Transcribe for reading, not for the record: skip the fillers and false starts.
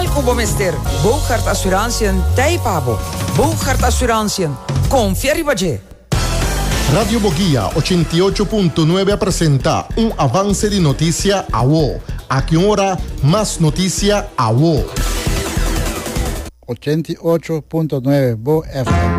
Kubomester, Bouchard Assurantiën, Taipabo, Bouchard Assurantiën, Confieri Bagé. Radio Boguía 88.9 presenta un avance de noticia a WO. A qué hora más noticia a WO. 88.9 Bo FM.